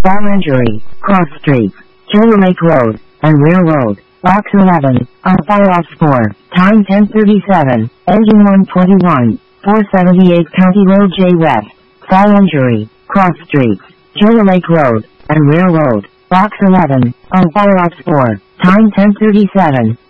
Fall injury, cross streets, Killer Lake Road, and Railroad. Box 11, on fire off 4, time 10:37, engine 121, 478 County Road J West. Fall injury, cross streets, Killer Lake Road, and Railroad. Box 11, on fire off 4, time 10:37,